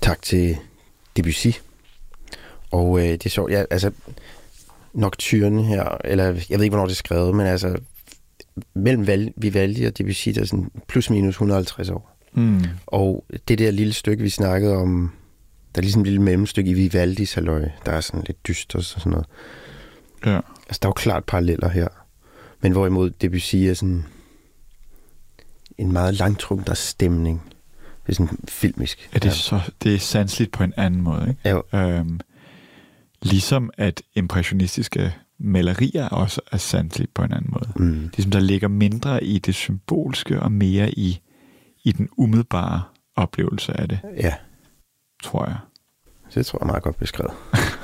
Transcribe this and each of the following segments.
optakt til Debussy. Og det er sjovt, altså Nocturne her, eller jeg ved ikke, hvornår det er skrevet, men altså mellem Vivaldi og Debussy, der er sådan plus minus 150 år. Og det der lille stykke, vi snakkede om, der er ligesom et lille mellemstykke i Vivaldis halløj, der er sådan lidt dystert og sådan noget. Ja. Altså, der er jo klart paralleller her. Men hvorimod Debussy er sådan en meget langtrukken, der er stemning. Det er sådan filmisk. Ja, det er sanseligt på en anden måde, ikke? Ja. Ligesom at impressionistiske malerier også er sanseligt på en anden måde. Ligesom der ligger mindre i det symbolske og mere i den umiddelbare oplevelse af det. Ja. Tror jeg. Det tror jeg er meget godt beskrevet.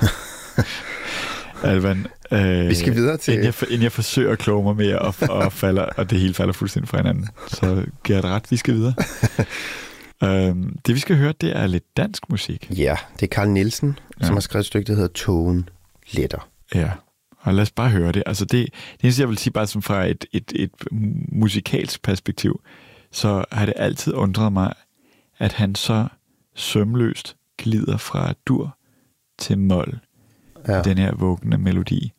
Alban, vi skal videre til... Inden jeg forsøger at kloge mig mere, og det hele falder fuldstændig fra hinanden, så giver det ret, vi skal videre. Det vi skal høre, det er lidt dansk musik. Ja, det er Carl Nielsen, som har skrevet et stykke, der hedder Tågen letter. Ja, og lad os bare høre det. Altså det eneste, jeg vil sige, bare som fra et musikalsk perspektiv, så har det altid undret mig, at han så sømløst glider fra dur til mol. Ja. Den her vågnende melodi.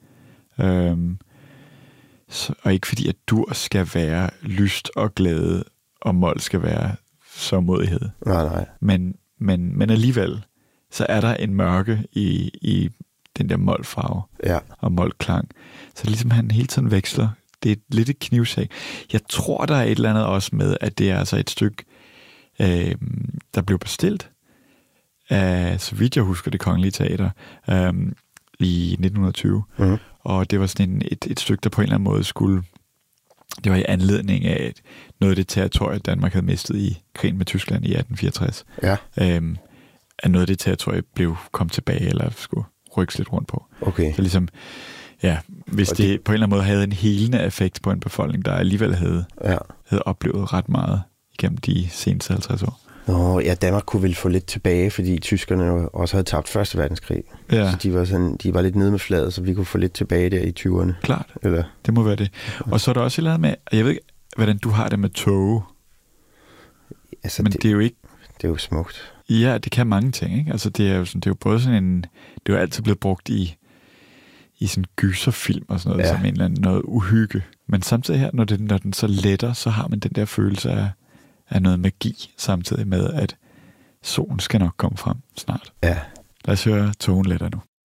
Og ikke fordi, at dur skal være lyst og glæde, og mol skal være sørgmodighed. Nej. Men alligevel, så er der en mørke i den der molfarve og molklang. Så ligesom han hele tiden veksler. Det er lidt et knivsæk. Jeg tror, der er et eller andet også med, at det er altså et stykke, der blev bestilt af, så vidt jeg husker, Det Kongelige Teater i 1920. Og det var sådan et stykke, der på en eller anden måde skulle... Det var i anledning af noget af det territorie, Danmark havde mistet i krigen med Tyskland i 1864. Ja. At noget af det territorie kom tilbage, eller skulle rykkes lidt rundt på. Okay. Så ligesom, hvis det på en eller anden måde havde en helende effekt på en befolkning, der alligevel havde oplevet ret meget igennem de seneste 50 år. Danmark kunne vel få lidt tilbage, fordi tyskerne jo også havde tabt Første Verdenskrig. Ja. Så de var lidt nede med fladet, så vi kunne få lidt tilbage der i 20'erne. Klart, det må være det. Og så er der også et eller andet med, jeg ved ikke, hvordan du har det med tog. Altså, men det er jo ikke... Det er jo smukt. Ja, det kan mange ting, ikke? Altså, det er jo både sådan en... Det er jo altid blevet brugt i sådan gyserfilm og sådan noget, som en eller anden noget uhygge. Men samtidig her, når den så letter, så har man den der følelse af noget magi, samtidig med, at solen skal nok komme frem snart. Ja. Lad os høre Tågen letter nu.